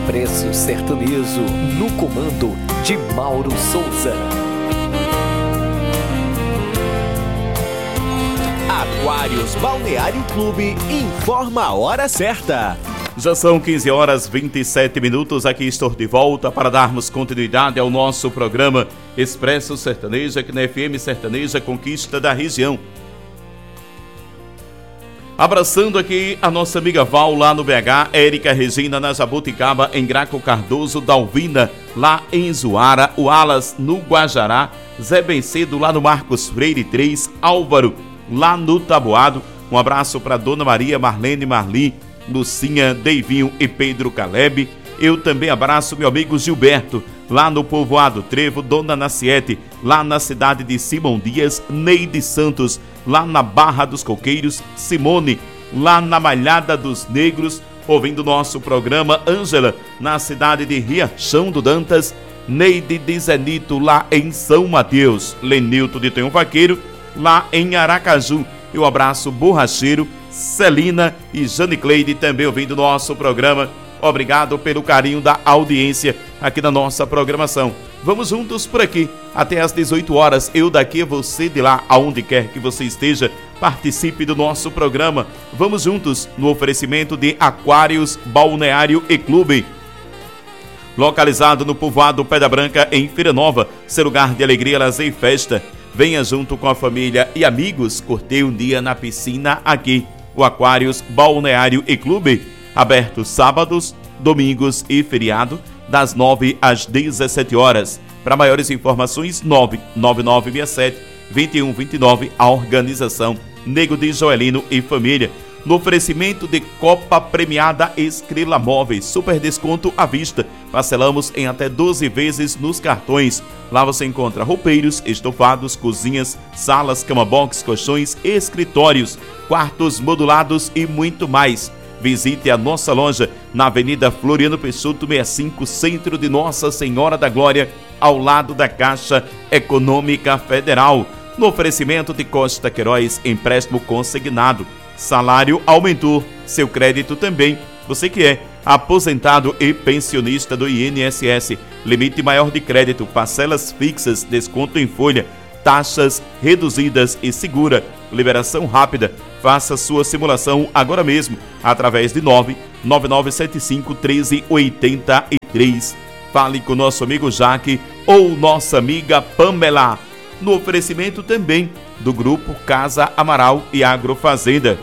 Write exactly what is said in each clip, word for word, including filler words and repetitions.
Expresso Sertanejo, no comando de Mauro Souza. Aquários Balneário Clube informa a hora certa. Já são quinze horas e vinte e sete minutos, aqui estou de volta para darmos continuidade ao nosso programa Expresso Sertanejo, aqui na F M Sertaneja Conquista da Região. Abraçando aqui a nossa amiga Val lá no B H, Érica Regina na Jabuticaba, em Graco Cardoso, Dalvina lá em Zuara, o Alas no Guajará, Zé Bencedo lá no Marcos Freire três, Álvaro lá no Taboado. Um abraço para Dona Maria, Marlene Marli, Lucinha, Deivinho e Pedro Caleb. Eu também abraço meu amigo Gilberto, lá no Povoado Trevo, Dona Naciete, lá na cidade de Simão Dias, Neide Santos, lá na Barra dos Coqueiros, Simone, lá na Malhada dos Negros, ouvindo nosso programa, Ângela, na cidade de Riachão do Dantas, Neide de Zenito, lá em São Mateus, Lenilton de Tenho Vaqueiro, lá em Aracaju. E um abraço borracheiro, Celina e Jane Cleide, também ouvindo nosso programa. Obrigado pelo carinho da audiência aqui na nossa programação. Vamos juntos por aqui até às dezoito horas. Eu daqui, você de lá, aonde quer que você esteja, participe do nosso programa. Vamos juntos no oferecimento de Aquários Balneário e Clube. Localizado no povoado Pedra Branca, em Feira Nova, seu lugar de alegria, lazer e festa. Venha junto com a família e amigos curtir um dia na piscina aqui. O Aquários Balneário e Clube. Aberto sábados, domingos e feriado, das nove às dezessete horas. Para maiores informações, nove nove nove seis sete, dois um dois nove, a organização Nego de Joelino e Família. No oferecimento de Copa Premiada Estrela Móveis, super desconto à vista. Parcelamos em até doze vezes nos cartões. Lá você encontra roupeiros, estofados, cozinhas, salas, cama box, colchões, escritórios, quartos modulados e muito mais. Visite a nossa loja na Avenida Floriano Peixoto sessenta e cinco, centro de Nossa Senhora da Glória, ao lado da Caixa Econômica Federal. No oferecimento de Costa Queiroz, empréstimo consignado. Salário aumentou, seu crédito também. Você que é aposentado e pensionista do I N S S, limite maior de crédito, parcelas fixas, desconto em folha, taxas reduzidas e segura, liberação rápida. Faça sua simulação agora mesmo, através de nove nove nove sete cinco um três oito três. Fale com nosso amigo Jaque ou nossa amiga Pamela. No oferecimento também do Grupo Casa Amaral e Agrofazenda.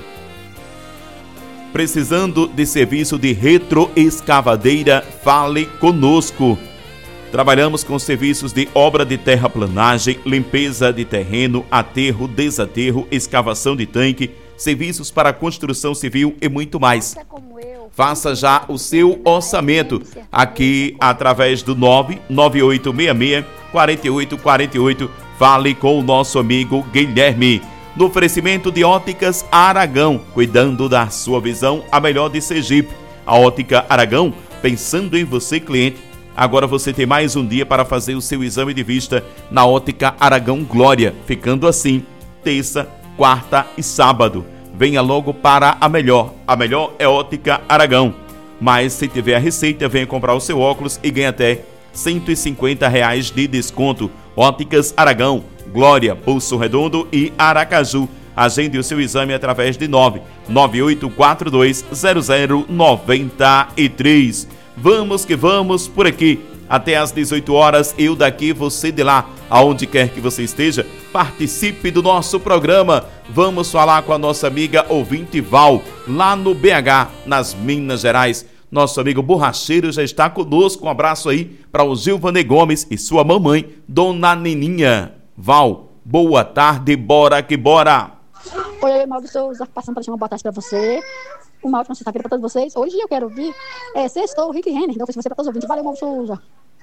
Precisando de serviço de retroescavadeira, fale conosco. Trabalhamos com serviços de obra de terraplanagem, limpeza de terreno, aterro, desaterro, escavação de tanque, serviços para construção civil e muito mais. Faça já o seu orçamento aqui através do nove nove oito seis seis, quatro oito quatro oito. Fale com o nosso amigo Guilherme. No oferecimento de Óticas Aragão, cuidando da sua visão, a melhor de Sergipe. A Ótica Aragão, pensando em você, cliente. Agora você tem mais um dia para fazer o seu exame de vista na Ótica Aragão Glória, ficando assim, terça, quarta e sábado. Venha logo para a melhor. A melhor é Ótica Aragão. Mas se tiver a receita, venha comprar o seu óculos e ganhe até cento e cinquenta reais de desconto. Óticas Aragão, Glória, Pulso Redondo e Aracaju. Agende o seu exame através de nove nove oito quatro dois zero zero nove três. Vamos que vamos por aqui. Até às dezoito horas, eu daqui, você de lá. Aonde quer que você esteja, participe do nosso programa. Vamos falar com a nossa amiga ouvinte Val, lá no B H, nas Minas Gerais. Nosso amigo borracheiro já está conosco. Um abraço aí para o Gilvanei Gomes e sua mamãe, Dona Neninha. Val, boa tarde, bora que bora. Oi, Mauro Souza, passando para deixar uma boa tarde para você. Uma ótima sexta-feira para todos vocês. Hoje eu quero ouvir é, Sextou, Rick Renner. Então, você para todos os ouvintes. Valeu, Mauro Souza.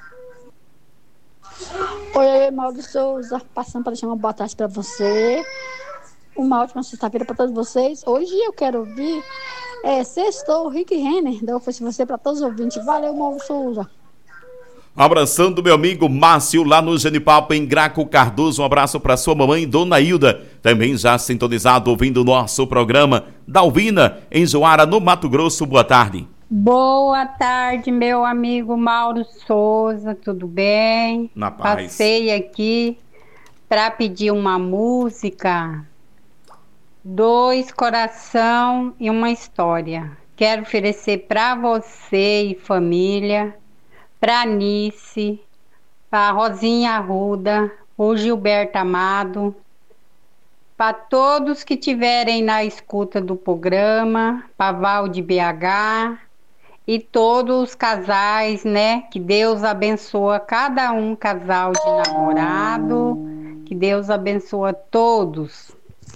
Oi, Mauro Souza, passando para deixar uma boa tarde para você. Uma ótima sexta-feira para todos vocês. Hoje eu quero ouvir é, Sextou, Rick Renner. Então, você para todos os ouvintes. Valeu, Mauro Souza. Abraçando meu amigo Márcio lá no Genipapo, em Graco Cardoso. Um abraço para sua mamãe, Dona Hilda, também já sintonizado ouvindo o nosso programa. Dalvina, em Joara, no Mato Grosso. Boa tarde. Boa tarde, meu amigo Mauro Souza, tudo bem? Na paz. Passei aqui para pedir uma música, Dois Coração e uma História. Quero oferecer para você e família, para Nice, para Rosinha Arruda, o Gilberto Amado, para todos que estiverem na escuta do programa, para Val de B H e todos os casais, né? Que Deus abençoa cada um casal de namorado, que Deus abençoa todos.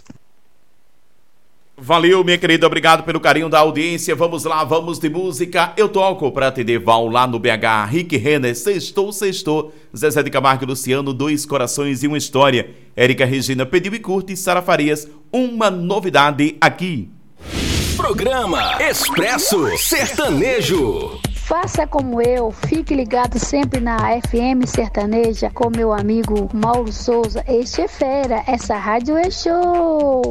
Valeu, minha querida, obrigado pelo carinho da audiência. Vamos lá, vamos de música. Eu toco para atender Val lá no B H. Rick Renner, Sextou, Sextou. Zezé de Camargo e Luciano, Dois Corações e uma História. Érica Regina pediu e curte. Sara Farias, Uma Novidade aqui. Programa Expresso Sertanejo. Faça como eu, fique ligado sempre na F M Sertaneja com meu amigo Mauro Souza. Este é fera, essa rádio é show!